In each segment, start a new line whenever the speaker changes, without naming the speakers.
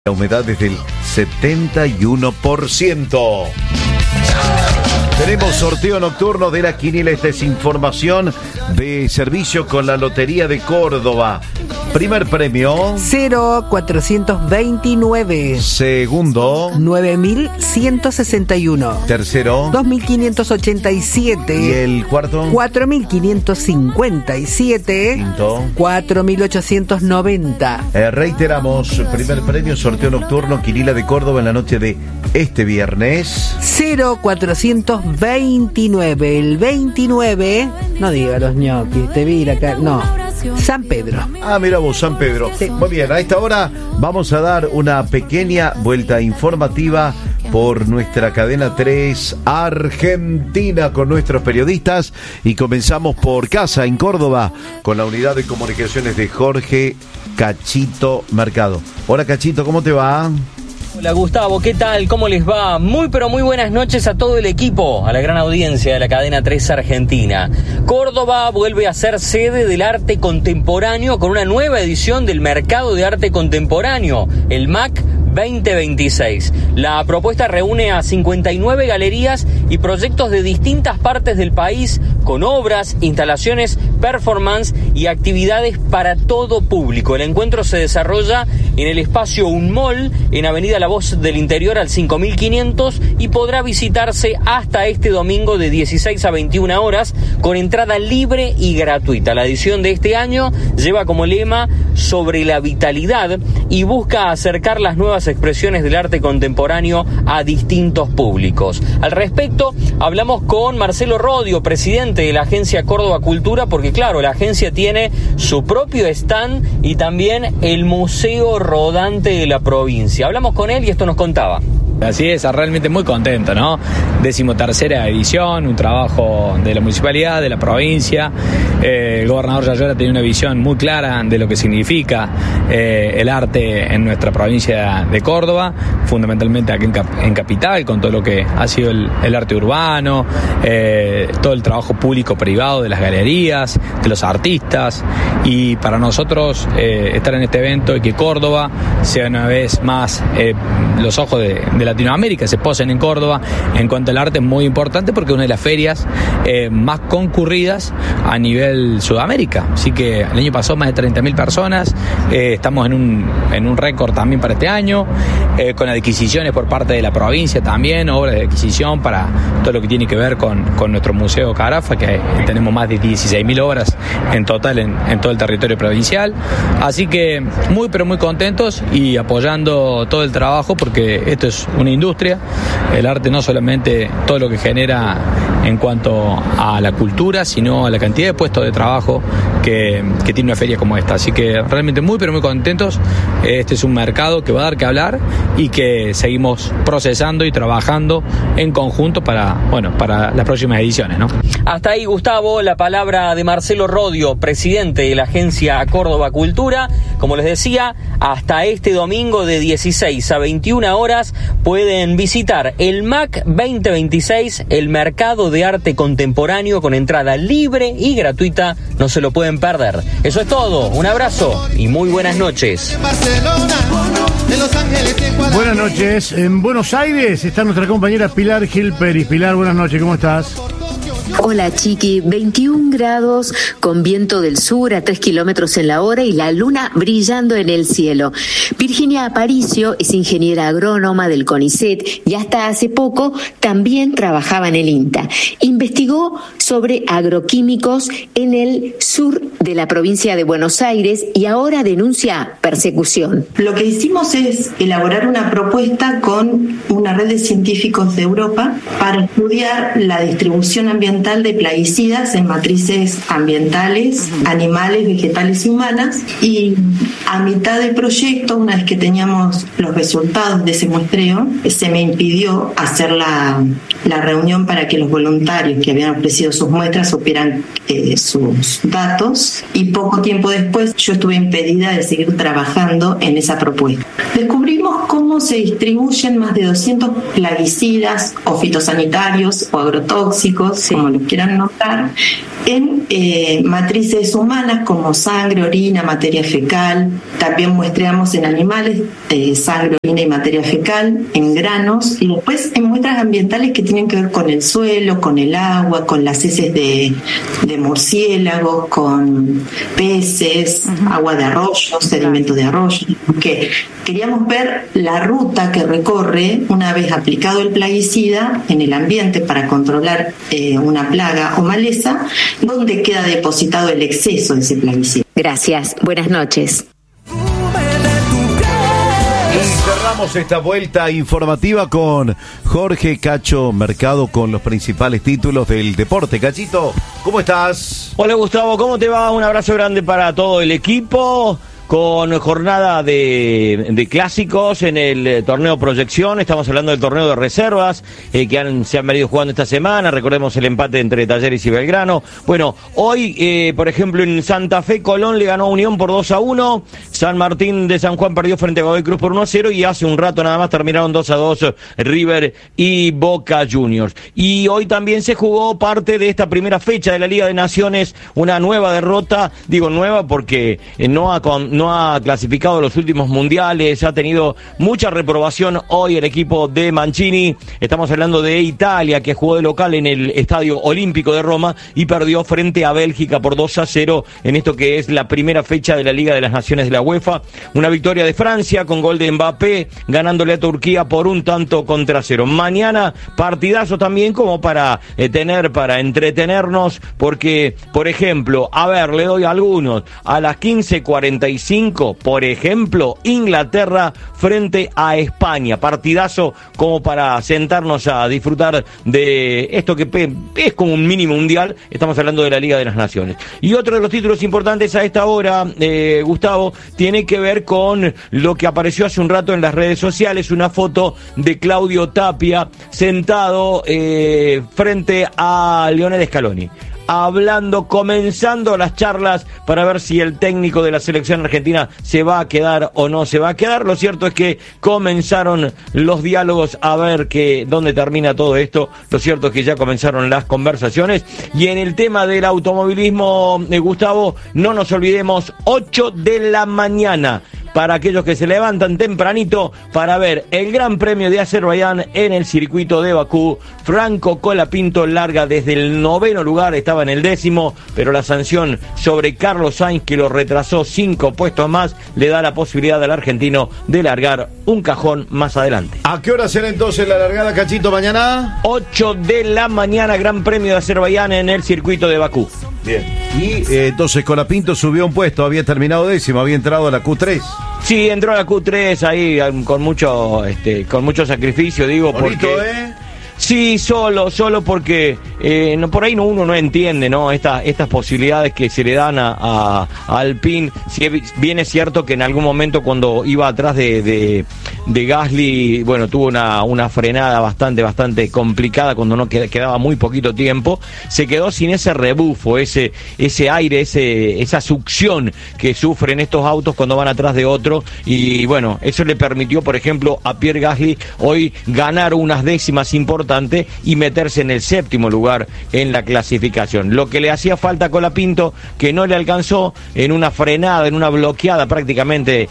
La humedad es del 71%. Tenemos sorteo nocturno de la quiniela. Esta es información de servicio con la Lotería de Córdoba. Primer premio
0429.
Segundo
9161.
Tercero
2587.
Y el cuarto
4557.
Quinto
4890.
Reiteramos, primer premio, sorteo nocturno, quiniela de Córdoba en la noche de este viernes.
0429. El 29, no diga los ñoquis, te vi acá, no. San Pedro.
Ah, mira vos, San Pedro.
Sí.
Muy bien, a esta hora vamos a dar una pequeña vuelta informativa por nuestra cadena 3 Argentina con nuestros periodistas y comenzamos por casa en Córdoba con la unidad de comunicaciones de Jorge Cachito Mercado. Hola Cachito, ¿cómo te va?
Hola Gustavo, ¿qué tal? ¿Cómo les va? Muy pero muy buenas noches a todo el equipo, a la gran audiencia de la cadena 3 Argentina. Córdoba vuelve a ser sede del arte contemporáneo con una nueva edición del Mercado de Arte Contemporáneo, el MAC 2026. La propuesta reúne a 59 galerías y proyectos de distintas partes del país con obras, instalaciones, performance y actividades para todo público. El encuentro se desarrolla en el espacio Unmol, en Avenida La Voz del Interior al 5500 y podrá visitarse hasta este domingo de 16 a 21 horas con entrada libre y gratuita. La edición de este año lleva como lema sobre la vitalidad y busca acercar las nuevas expresiones del arte contemporáneo a distintos públicos. Al respecto, hablamos con Marcelo Rodio, presidente de la agencia Córdoba Cultura, porque claro, la agencia tiene su propio stand y también el museo rodante de la provincia. Hablamos con él y esto nos contaba.
Así es, realmente muy contento, ¿no? 13ª edición, un trabajo de la municipalidad, de la provincia. El gobernador Yayora tiene una visión muy clara de lo que significa el arte en nuestra provincia de Córdoba, fundamentalmente aquí en Capital, con todo lo que ha sido el arte urbano, todo el trabajo público-privado de las galerías, de los artistas, y para nosotros estar en este evento y que Córdoba sea una vez más los ojos de Latinoamérica se posen en Córdoba en cuanto al arte es muy importante porque es una de las ferias más concurridas a nivel Sudamérica. Así que el año pasado más de 30.000 personas, estamos en un récord también para este año, con adquisiciones por parte de la provincia también, obras de adquisición para todo lo que tiene que ver con nuestro Museo Carafa, que tenemos más de 16.000 obras en total en todo el territorio provincial. Así que muy pero muy contentos y apoyando todo el trabajo porque esto es una industria, el arte no solamente todo lo que genera en cuanto a la cultura, sino a la cantidad de puestos de trabajo que tiene una feria como esta. Así que realmente muy pero muy contentos. Este es un mercado que va a dar que hablar y que seguimos procesando y trabajando en conjunto para las próximas ediciones, ¿no?
Hasta ahí, Gustavo, la palabra de Marcelo Rodio, presidente de la agencia Córdoba Cultura. Como les decía, hasta este domingo de 16 a 21 horas pueden visitar el MAC 2026, el Mercado de Arte Contemporáneo con entrada libre y gratuita. No se lo pueden perder. Eso es todo. Un abrazo y muy buenas noches.
Buenas noches. En Buenos Aires está nuestra compañera Pilar Gil Peris. Pilar, buenas noches. ¿Cómo estás?
Hola Chiqui, 21 grados con viento del sur a 3 kilómetros en la hora y la luna brillando en el cielo. Virginia Aparicio es ingeniera agrónoma del CONICET y hasta hace poco también trabajaba en el INTA. Investigó sobre agroquímicos en el sur de la provincia de Buenos Aires y ahora denuncia persecución.
Lo que hicimos es elaborar una propuesta con una red de científicos de Europa para estudiar la distribución ambiental de plaguicidas en matrices ambientales, animales, vegetales y humanas, y a mitad del proyecto, una vez que teníamos los resultados de ese muestreo, se me impidió hacer la reunión para que los voluntarios que habían ofrecido sus muestras supieran sus datos, y poco tiempo después yo estuve impedida de seguir trabajando en esa propuesta. Descubrimos cómo se distribuyen más de 200 plaguicidas o fitosanitarios o agrotóxicos, como los quieran notar, en matrices humanas como sangre, orina, materia fecal. También muestreamos en animales sangre, orina y materia fecal, en granos, y después en muestras ambientales que tienen que ver con el suelo, con el agua, con las heces de murciélagos, con peces, agua de arroyo, sedimentos de arroyo. Porque queríamos ver la ruta que recorre una vez aplicado el plaguicida en el ambiente para controlar una plaga o maleza, donde queda depositado el exceso de ese plaguicida.
Gracias. Buenas noches.
Y cerramos esta vuelta informativa con Jorge Cacho Mercado con los principales títulos del deporte. Cachito, ¿cómo estás?
Hola Gustavo, ¿cómo te va? Un abrazo grande para todo el equipo. Con jornada de clásicos en el torneo Proyección. Estamos hablando del torneo de reservas que se han venido jugando esta semana. Recordemos el empate entre Talleres y Belgrano. Bueno, hoy, por ejemplo, en Santa Fe, Colón le ganó a Unión por 2-1. San Martín de San Juan perdió frente a Godoy Cruz por 1-0. Y hace un rato nada más terminaron 2-2 River y Boca Juniors. Y hoy también se jugó parte de esta primera fecha de la Liga de Naciones. Una nueva derrota. Digo nueva porque no ha clasificado los últimos mundiales, ha tenido mucha reprobación hoy el equipo de Mancini. Estamos hablando de Italia, que jugó de local en el Estadio Olímpico de Roma y perdió frente a Bélgica por 2-0 en esto que es la primera fecha de la Liga de las Naciones de la UEFA. Una victoria de Francia con gol de Mbappé, ganándole a Turquía por 1-0. Mañana partidazo también como para entretenernos, porque, por ejemplo, le doy algunos, a las 15:45, por ejemplo, Inglaterra frente a España. Partidazo como para sentarnos a disfrutar de esto que es como un mini mundial. Estamos hablando de la Liga de las Naciones. Y otro de los títulos importantes a esta hora, Gustavo, tiene que ver con lo que apareció hace un rato en las redes sociales, una foto de Claudio Tapia sentado frente a Lionel Scaloni, comenzando las charlas para ver si el técnico de la selección argentina se va a quedar o no se va a quedar. Lo cierto es que comenzaron los diálogos a ver dónde termina todo esto. Lo cierto es que ya comenzaron las conversaciones. Y en el tema del automovilismo, Gustavo, no nos olvidemos, 8 de la mañana. Para aquellos que se levantan tempranito para ver el Gran Premio de Azerbaiyán en el circuito de Bakú. Franco Colapinto larga desde el 9º lugar, estaba en el 10º, pero la sanción sobre Carlos Sainz, que lo retrasó 5 puestos más, le da la posibilidad al argentino de largar un cajón más adelante.
¿A qué hora será entonces la largada, Cachito, mañana?
8 de la mañana, Gran Premio de Azerbaiyán en el circuito de Bakú.
Bien. Y entonces Colapinto subió un puesto, había terminado 10º, había entrado a la Q3.
Sí, entró a la Q3 ahí con mucho sacrificio, digo,
bonito,
porque sí, solo porque por ahí uno no entiende, ¿no? Estas posibilidades que se le dan a Alpine. Si bien es cierto que en algún momento cuando iba atrás de Gasly, bueno, tuvo una frenada bastante complicada cuando no quedaba muy poquito tiempo, se quedó sin ese rebufo, ese aire, esa succión que sufren estos autos cuando van atrás de otro, y bueno, eso le permitió, por ejemplo, a Pierre Gasly hoy ganar unas décimas importantes y meterse en el 7º lugar en la clasificación. Lo que le hacía falta a Colapinto, que no le alcanzó, en una frenada, en una bloqueada prácticamente,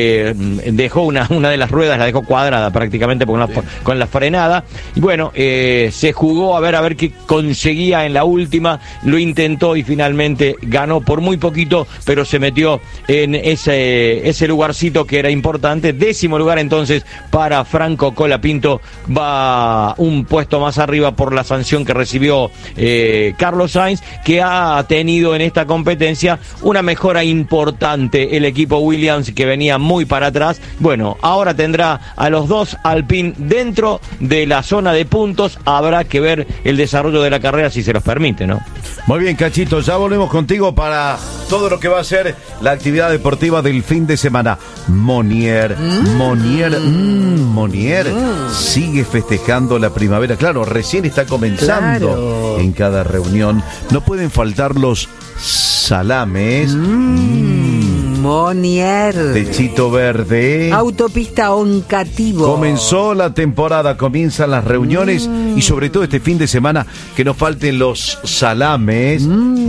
dejó una de las ruedas, la dejó cuadrada prácticamente con la frenada, y bueno, se jugó a ver qué conseguía en la última, lo intentó y finalmente ganó por muy poquito, pero se metió en ese lugarcito que era importante. 10º lugar entonces para Franco Colapinto, va un puesto más arriba por la sanción que recibió Carlos Sainz, que ha tenido en esta competencia una mejora importante el equipo Williams, que venía muy para atrás. Bueno, ahora tendrá a los dos Alpine dentro de la zona de puntos. Habrá que ver el desarrollo de la carrera si se los permite, ¿no?
Muy bien, Cachito, ya volvemos contigo para todo lo que va a ser la actividad deportiva del fin de semana. Monier sigue festejando la primavera. Claro, recién está comenzando. Claro. En cada reunión no pueden faltar los salames.
Monier.
Techito verde.
Autopista Oncativo.
Comenzó la temporada, comienzan las reuniones y sobre todo este fin de semana que nos falten los salames.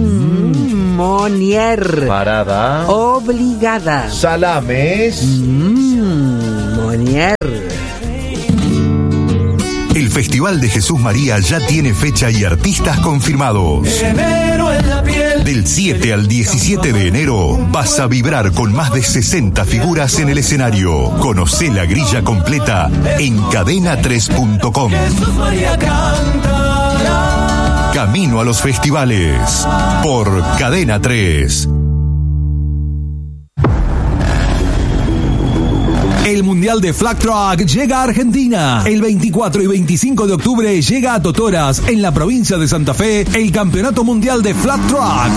Monier.
Parada.
Obligada.
Salames.
Monier.
El Festival de Jesús María ya tiene fecha y artistas confirmados. Del 7 al 17 de enero vas a vibrar con más de 60 figuras en el escenario. Conocé la grilla completa en cadena3.com. Camino a los festivales por Cadena 3.
El Mundial de Flag Track llega a Argentina. El 24 y 25 de octubre llega a Totoras, en la provincia de Santa Fe, el Campeonato Mundial de Flag Track.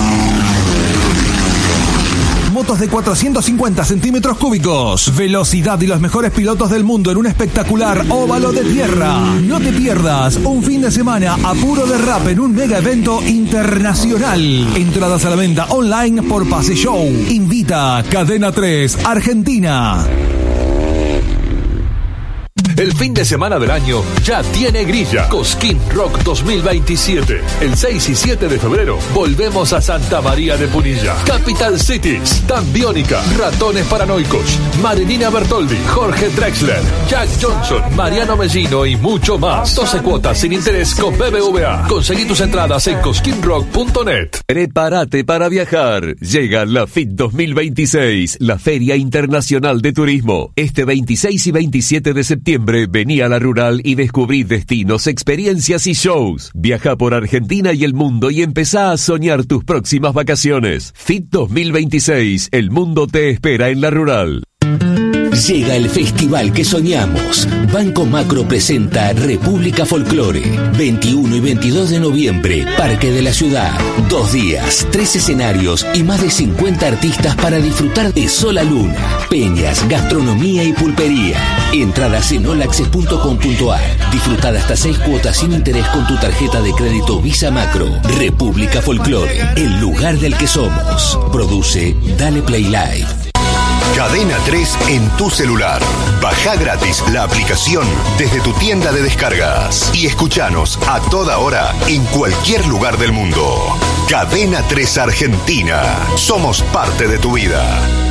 Motos de 450 centímetros cúbicos, velocidad y los mejores pilotos del mundo en un espectacular óvalo de tierra. No te pierdas un fin de semana a puro derrape en un mega evento internacional. Entradas a la venta online por Pase Show. Invita Cadena 3 Argentina.
El fin de semana del año ya tiene grilla. Cosquín Rock 2027. El 6 y 7 de febrero volvemos a Santa María de Punilla. Capital Cities, Tan Biónica, Ratones Paranoicos, Marilina Bertoldi, Jorge Drexler, Jack Johnson, Mariano Mellino y mucho más. 12 cuotas sin interés con BBVA. Conseguí tus entradas en cosquinrock.net.
Prepárate para viajar. Llega la FIT 2026, la Feria Internacional de Turismo. Este 26 y 27 de septiembre vení a la Rural y descubrí destinos, experiencias y shows. Viaja por Argentina y el mundo y empezá a soñar tus próximas vacaciones. FIT 2026, el mundo te espera en la Rural.
Llega el festival que soñamos. Banco Macro presenta República Folclore. 21 y 22 de noviembre, Parque de la Ciudad. 2 días, 3 escenarios y más de 50 artistas para disfrutar de sol a luna, peñas, gastronomía y pulpería. Entradas en olaccess.com.ar. Disfrutar hasta 6 cuotas sin interés con tu tarjeta de crédito Visa Macro. República Folclore, el lugar del que somos. Produce Dale Play Live.
Cadena 3 en tu celular. Baja gratis la aplicación desde tu tienda de descargas y escuchanos a toda hora en cualquier lugar del mundo. Cadena 3 Argentina. Somos parte de tu vida.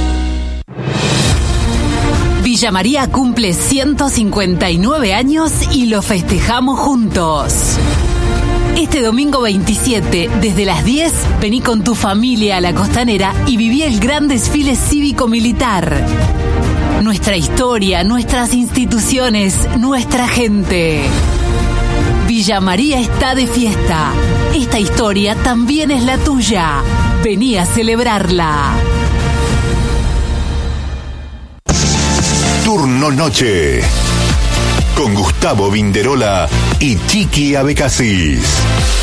Villa María cumple 159 años y lo festejamos juntos. Este domingo 27, desde las 10, vení con tu familia a la Costanera y viví el gran desfile cívico-militar. Nuestra historia, nuestras instituciones, nuestra gente. Villa María está de fiesta. Esta historia también es la tuya. Vení a celebrarla.
Turno Noche. Con Gustavo Vinderola y Chiqui Abecasis.